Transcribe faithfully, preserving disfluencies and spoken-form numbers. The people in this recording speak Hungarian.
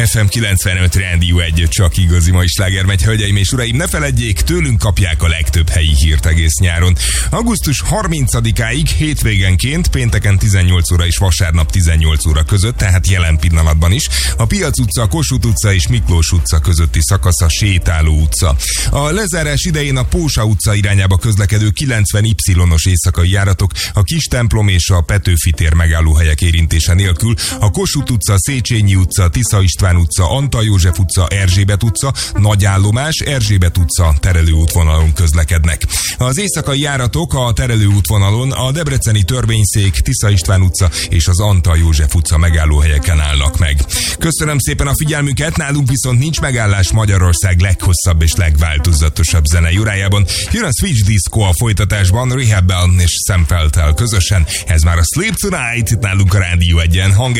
ef em kilencvenöt Rádió egy, csak igazi mai sláger megy, hölgyeim és uraim, ne feledjék, tőlünk kapják a legtöbb helyi hírt egész nyáron. augusztus harmincadikáig hétvégenként, pénteken tizennyolc óra és vasárnap tizennyolc óra között, tehát jelen pillanatban is, a Piac utca, Kossuth utca és Miklós utca közötti szakasza Sétáló utca. A lezárás idején a Pósa utca irányába közlekedő kilencven Y-os éjszakai járatok a Kistemplom és a Petőfi tér megállóhelyek érintése nélkül a Kossuth utca, Széchenyi utca, Tisza István utca, Antal József utca, Erzsébet utca, Nagyállomás, Erzsébet utca terelőútvonalon közlekednek. Az éjszakai járatok a terelőútvonalon a Debreceni Törvényszék, Tisza István utca és az Antal József utca megállóhelyeken állnak meg. Köszönöm szépen a figyelmüket, nálunk viszont nincs megállás Magyarország leghosszabb és legváltozatosabb zenei órájában. Jön a Switch Disco a folytatásban, Rehabbel és Sam Felttel közösen. Ez már a Sleep Tonight, itt nálunk a Rádió egyen. Hang